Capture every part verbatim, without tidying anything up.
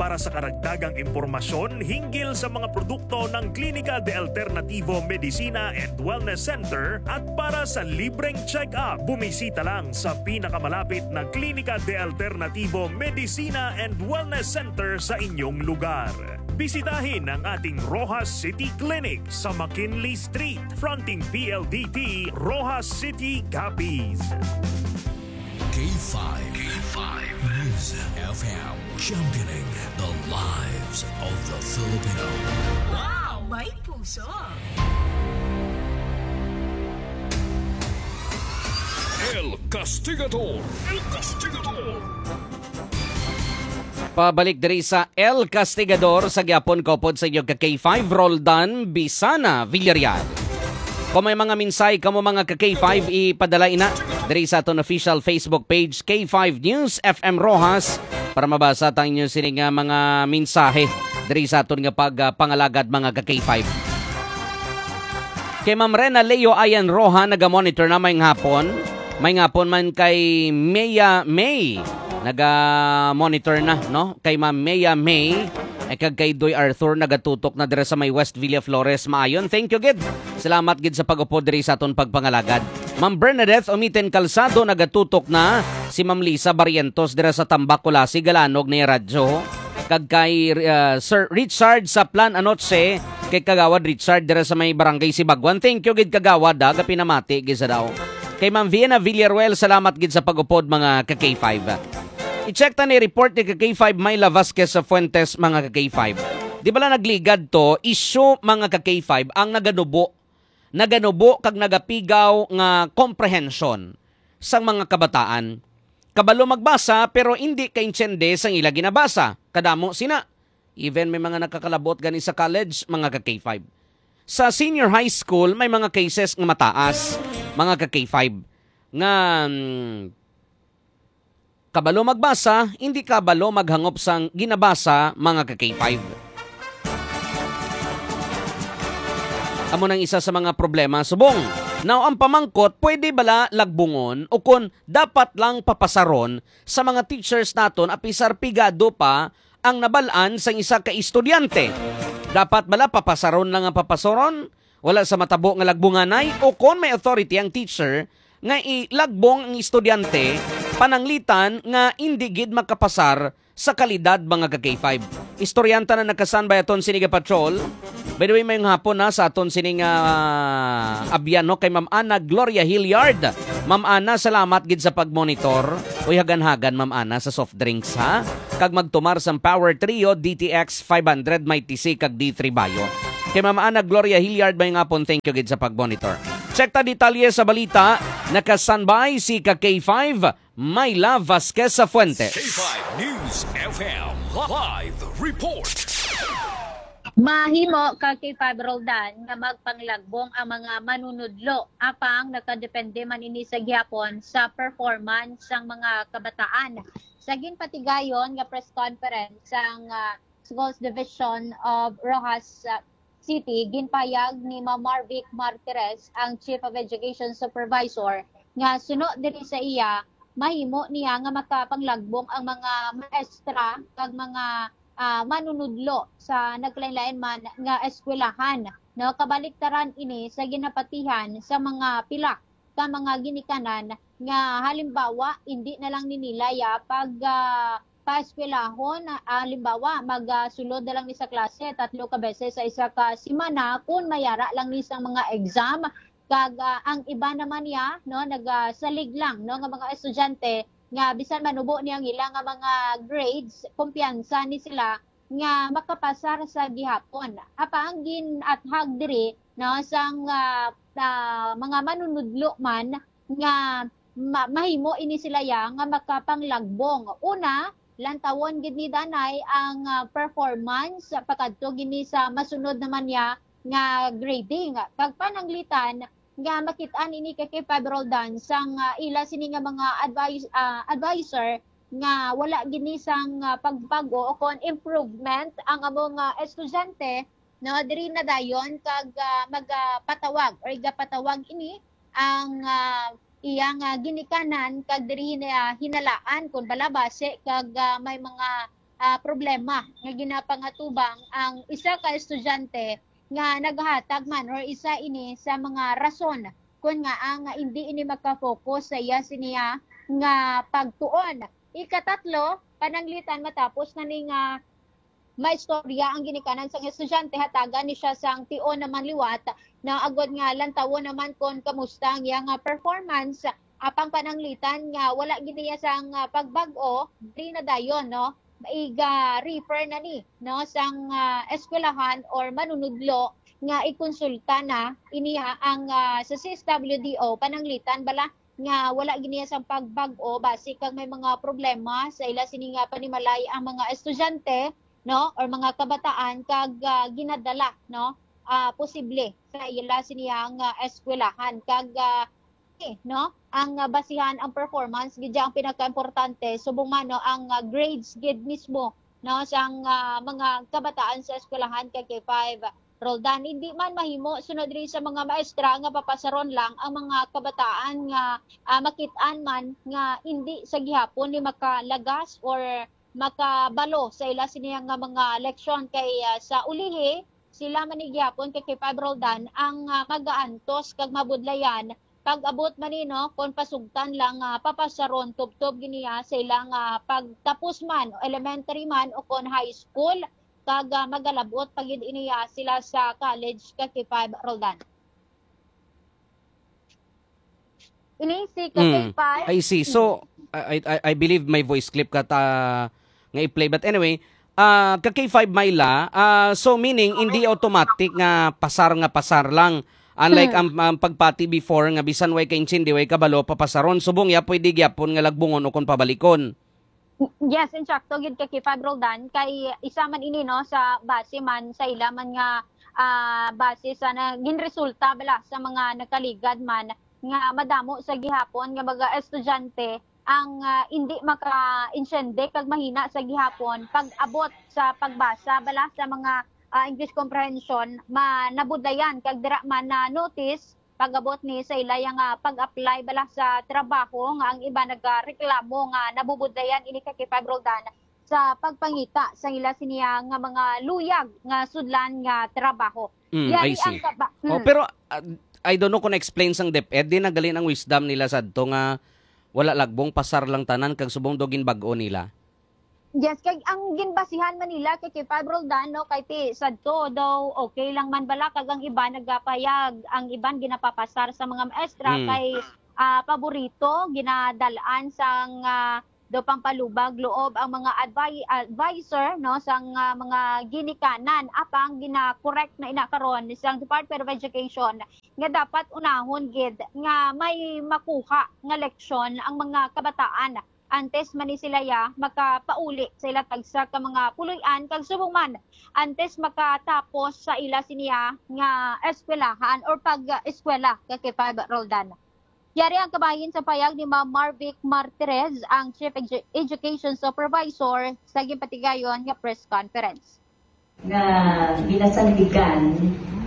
Para sa karagdagang impormasyon hinggil sa mga produkto ng Klinika de Alternativo Medicina and Wellness Center at para sa libreng check-up, bumisita lang sa pinakamalapit na Klinika de Alternativo Medicina and Wellness Center sa inyong lugar. Bisitahin ang ating Rojas City Clinic sa McKinley Street, fronting P L D T, Rojas City, Capiz. K five. K five. News F M. Championing the lives of the Filipino. Wow! May puso! El Castigador. El Castigador. Pabalik diri sa El Castigador sa gyapon kopod sa inyo ka K five Roldan Bisana Villarreal. Kung may mga minsay kamo mga ka K five ipadala ina diri sa aton official Facebook page K five News F M Rojas para mabasa tang inyo sini nga mga mensahe diri sa aton nga pagpangalagad mga ka K five. Kay Ma'am Rena Leo Ayan Roja naga-monitor na may hapon. May hapon man kay Maya May naga-monitor na, no? Kay Ma'am Maya May, ay kag kay Doy Arthur nagatutok na dire sa may West Villa Flores maayon. Thank you gid. Salamat gid sa pag-upo diri sa aton pagpangalagad. Ma'am Bernadette Omiten Calzado nagatutok na, si Ma'am Lisa Barrientos dire sa Tambacolasi Galanog ni radyo. Kag kay uh, Sir Richard sa Plan Anoche, kay Kagawad Richard dire sa may Barangay Sibagwan. Thank you gid Kagawad, aga pinamati gid sa daw. Kay Ma'am Vienna Villaruel, salamat gid sa pag-upod mga ka K five. I-check ta ni report ni K five Myla Vasquez sa Fuentes mga K five. Di ba lang nagligad to, issue mga K five ang naganubo. Naganubo kag nagapigaw nga comprehension sang mga kabataan. Kabalo magbasa pero hindi kaintsende sang ila ginabasa. Kadamo sina. Even may mga nakakalabot gani sa college mga K five. Sa senior high school may mga cases nga mataas mga K five nga hmm, kabalo magbasa, hindi kabalo maghangop sang ginabasa mga ka K five. Amo nang isa sa mga problema subong. Now ang pamangkot, pwede bala lagbungon o kun dapat lang papasaron sa mga teachers naton apisar pigado pa ang nabalaan sa isa ka estudyante. Dapat bala papasaron lang ang papasaron, wala sa matabo nga lagbunganay o kun may authority ang teacher nga ilagbong ang estudyante pananglitan nga hindi gid makapasar sa kalidad mga ka K five. Istoryanta na nakasanbay aton siniga patrol. By the way, may hapon na sa aton sining uh, abyano kay Ma'am Ana Gloria Hilliard. Ma'am Ana, salamat gid sa pagmonitor. Uy hagan-hagan Ma'am Ana sa soft drinks ha. Kag magtumar sang Power Trio D T X five hundred may T C kag D three Bayo. Kay Ma'am Ana Gloria Hilliard may hapon, thank you gid sa pagmonitor. Check ta detalye sa balita. Nakasanbay si ka K five Myla Vasquez sa Fuentes. K five News F M Live Report. Mahimo ka K five Roldan nga magpanglagbong ang mga manunudlo apang nakadepende man ini sa gihapon sa performance sang mga kabataan. Sa ginpatigayon nga press conference sang uh, Schools Division of Rojas uh, City, ginpayag ni Ma'am Marvic Martires, ang Chief of Education Supervisor, nga suno diri sa iya mahimo niya nga makapanglagbong ang mga maestra kag mga uh, manunudlo sa naglain-lain man nga eskwelahan. No, kabaliktaran ini sa ginapatihan sa mga pila ka mga ginikanan nga halimbawa hindi na lang ninilaya pag uh, paeskwelahon, uh, halimbawa magsulod uh, na lang ni sa klase tatlo ka beses sa isa ka semana kung mayara lang ni sa mga exam. Kag uh, ang iba naman niya no nagasalig lang no nga mga estudyante nga bisan manubo niya ang ilang nga mga grades, kumpiyansa ni sila nga makapasar sa gihapon. Apa ang ginathag diri no sang uh, uh, mga manunudlo man nga ma- mahimo ini sila ya nga makapanglagbong. Una, lantawon gid ni danay ang uh, performance pakadto gini sa masunod naman niya nga grading. Kag pananglitan nga makit-an ini kay five Roldan sang uh, ila sini nga mga advice uh, advisor nga wala gini sang uh, pagbago o kon improvement ang among uh, estudyante no diri na dayon kag uh, magpatawag or gapatawag ini ang uh, iyang uh, ginikanan kag diri na hinalaan kun bala base kag uh, may mga ah, problema nga ginapangatubang ang isa ka estudyante nga naghatag man or isa ini sa mga rason kung nga ang hindi ini makafocus sa iya siniya nga pagtuon. Ikatatlo, pananglitan matapos na ni nga maistorya ang ginikanan sa estudyante, hatagan ni siya sang tion naman liwat na agod nga lantawon naman kon kamusta ang iyang ah, performance. Apang pananglitan nga wala giniya sang ah, pagbag-o, di na dayon no iga refer na ni no sang ah, eskwelahan or manunudlo nga ikonsulta na iniya ang ah, sa C S W D O pananglitan bala nga wala giniya sang pagbag-o base kag may mga problema sa ila sini nga panimalay ang mga estudyante no or mga kabataan kag ah, ginadala no ah, posible sa ila siniyang uh, eskwelahan kag ah, eh, no ang uh, basihan ang performance gid ang pinakaimportante subong man no ang uh, grades gid mismo no sang uh, mga kabataan sa eskwelahan kag K five Roldan hindi man mahimo sunod rin sa mga maestra nga papasaron lang ang mga kabataan nga uh, makit-an man nga hindi sa gihapon ni makalagas or makabalo sa ila siniyang nga mga leksyon kay uh, sa ulihi sila man ni gihapon kay K five Roldan ang uh, mag-aantos kag mabudlayan pag abot man ni no kon pasugtan lang uh, papasaron tubtob giniya sa ilang uh, pagtapos man o elementary man o kon high school kag uh, magalabot pagid iniya sila sa college kay K five Roldan. Ini si K five. Mm, I see. So I, I I believe my voice clip ka ta nga i-play. But anyway, uh, ka K five Myla, uh, so meaning hindi automatic nga pasar nga pasar lang. Unlike ang um, pagpati before nga bisan way ka insindi way kabalo papasaron subong ya pwede gyapon nga lagbungon o kon pabalikon. Yes, insakto gid kay K five Roldan kay isa man ini no sa base man sa ila man nga uh, base sa naging resulta bala sa mga nakaligad man nga madamo sa gihapon nga mga estudyante ang uh, hindi maka-insyende kag mahina sa gihapon pag-abot sa pagbasa bala sa mga uh, English comprehension manabudlayan kag dira man na notice pag-abot ni sa ila yang uh, pag-apply bala sa trabaho nga ang iba nagreklamo nga nabubudlayan ini kay K five Roldan sa pagpangita sa ila siniya nga mga luyag nga sudlan nga trabaho. Mm, Yari I see. ang kaba- hmm. Oh, pero uh, I don't know kung na-explain sang DepEd di nagalin ang wisdom nila sadto nga wala lagbong pasar lang tanan kag subong dogin bag-o nila. Yes, kay ang ginbasihan man nila kay K five Roldan no kay ti sadto daw okay lang man bala kag ang iba nagapayag ang iban ginapapasar sa mga maestra Mm. kay ah, paborito ginadalaan sang uh, do pampalubag loob ang mga advi- advisor no sang uh, mga ginikanan apang gina-correct na inakaron sang Department of Education nga dapat unahon gid nga may makuha nga leksyon ang mga kabataan antes man ni sila ya makapauli sa ila tagsa ka mga puloy-an kag subong man antes makatapos sa ila siniya nga eskwelahan or pag-eskwela kay K five Roldan. Yari ang kabahin sa payag ni Ma'am Marvic Martirez, ang Chief Edu- Education Supervisor sa Gimpatigayon nga press conference. Na ginasandigan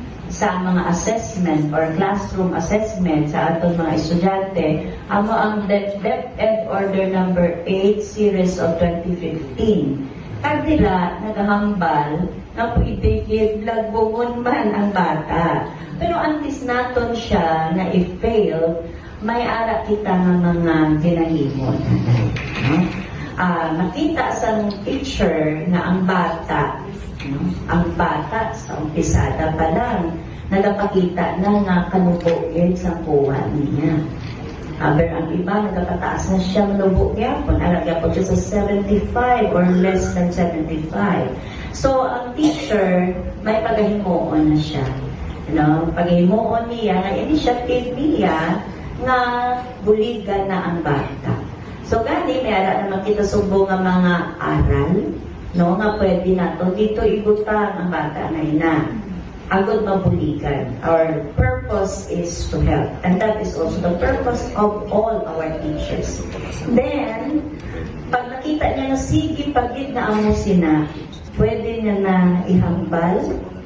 sa mga assessment or classroom assessment sa atong mga estudyante amo ang DepEd Order number eight series of twenty fifteen. Kag nila nagahambal na pwede gid lagbungon man ang bata. Pero antes naton siya na i-fail, may ara kita nga mga ginahimon. No? Uh, nakita sa picture na ang bata, no? ang bata sa umpisada pa lang, nagapakita na nga kanubogin sa kuha niya. Aber ang iba, nagapataas na siya manubog niya, kung alagya po siya sa seventy-five or less than seventy-five. So, ang teacher, may pagahimoon na siya. You know, pagahimoon niya, nga initiative niya, nga buligan na ang bata. So, gani, may ara naman kita subo nga mga aral, no, nga pwede na to. Dito igutan ang bata na ina. Agad mabuligan. Our purpose is to help. And that is also the purpose of all our teachers. Then, pag nakita niya na sige, pagid na amo sina, pwede niya na ihambal,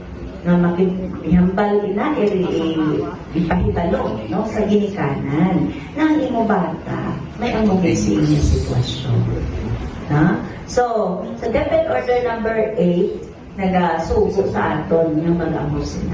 na makihambal ina, ipahibalo, no, sa ginikanan. Na ang imo bata, may among sa inyong sitwasyon. Na? So, sa DepEd Order number eight, nagasugo sa aton yung mag-amo sila.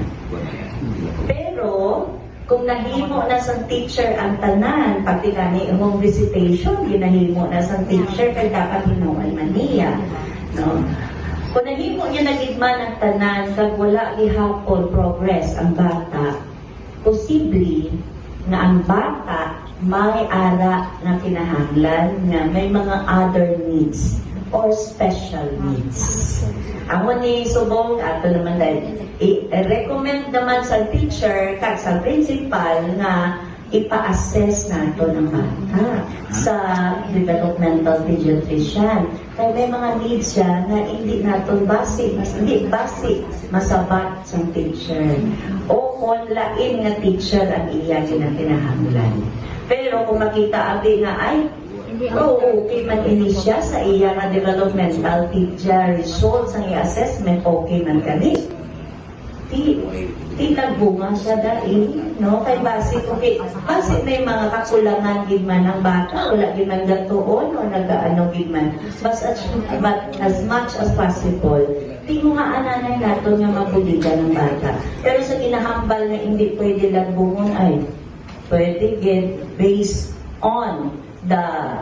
Pero, kung nahimo na sa teacher ang tanan, pati kani home visitation, ginahimo na sa teacher, kaya dapat hinuan man niya. No? Kung nahimo niya nagigman ang tanan, kag wala gihapon progress ang bata, posible na ang bata may ara na kinahanglan na may mga other needs or special needs. Ako ni Subong, ato naman dahil, i-recommend naman sa teacher kag sa principal na ipa-assess nato ng bata sa developmental pediatrician. Kaya may mga needs siya na hindi nato basic, hindi basic masabat sa teacher. O kung lain nga teacher ang iya kinahanglan. Pero kung makita abi nga ay oo, oh, okay man ini siya sa iya nga developmental teacher results ang i-assessment, okay man kani. Di, di nagbunga siya dahil, no? Kay basic, okay, basic may mga kakulangan gid man ang bata, wala gid man gatuon o nagaano gid man. But as, but as much as possible, di mo nga ananay nato nga mabuligan ng bata. Pero sa kinahambal na hindi pwede lang bungon ay, pwede gid based on the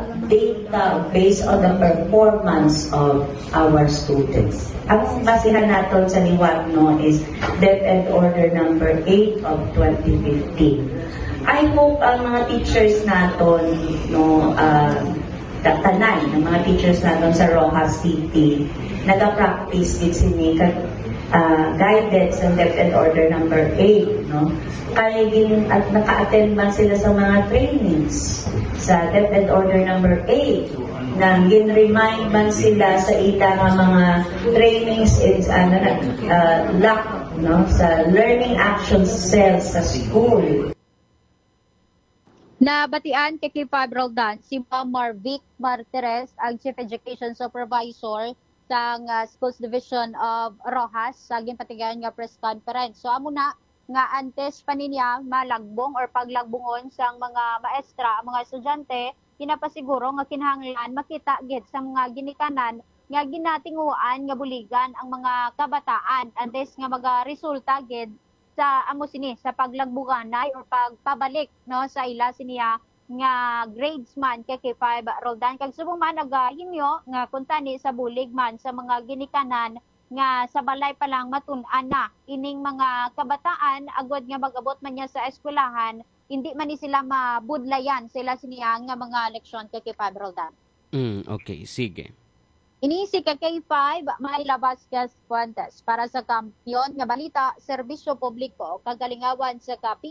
data, based on the performance of our students. Ang basihan natin sa liwat no is DepEd Order number eight of twenty fifteen. I hope ang mga teachers natin, no, uh, tatanay, ng mga teachers natin sa Rojas City, nag-practice with sini uh, guided sa DepEd Order number eight, no? Kaya din at naka-attend man sila sa mga trainings sa DepEd Order number eight na gin-remind man sila sa ita nga mga trainings is ano na uh, lock, no, sa learning action cells sa school. Nabatian kay K five Roldan si Ma'am Marvic Martires, ang Chief Education Supervisor sa uh, Schools Division of Rojas sa ginpatigayon nga press conference. So amo na nga antes pa niya malagbong or paglagbungon sa mga maestra, ang mga estudyante, kinapasiguro nga kinahanglan makita gid sa mga ginikanan nga ginatinguan nga buligan ang mga kabataan antes nga magaresulta gid sa amo sini sa paglagbuganay or pagpabalik no sa ila siniya nga grades man kay K five Roldan kag subong man nagahinyo nga kuntani sa bulig man sa mga ginikanan nga sa balay pa lang matun-an na ining mga kabataan agwad nga magabot man niya sa eskwelahan hindi man ni sila mabudlayan sila siniya nga mga leksyon kay K five Roldan. Mm, okay, sige. Inisi ka K five, Mayla Vasquez Fuentes para sa Kampiyon nga Balita, Serbisyo Publiko, Kagalingawan sa Kapi.